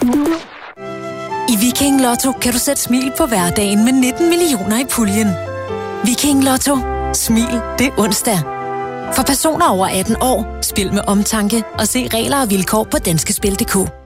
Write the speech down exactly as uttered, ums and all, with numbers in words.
I Viking Lotto kan du sætte smil på hverdagen med nitten millioner i puljen. Viking Lotto. Smil det onsdag. For personer over atten år, spil med omtanke og se regler og vilkår på danskespil punktum d k.